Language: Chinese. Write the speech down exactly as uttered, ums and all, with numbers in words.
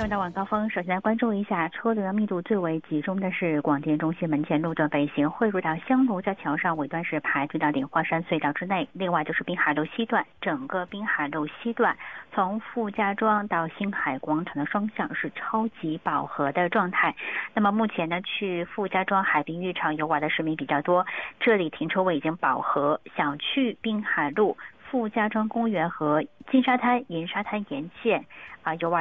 进入到晚高峰，首先来关注一下车流密度最为集中的是广电中心门前路段北行汇入到香炉架桥上尾段是排队到莲花山隧道之内，另外就是滨海路西段，整个滨海路西段从傅家庄到星海广场的双向是超级饱和的状态。那么目前呢，去傅家庄海滨浴场游玩的市民比较多，这里停车位已经饱和，想去滨海路、傅家庄公园和金沙滩、银沙滩沿线啊游玩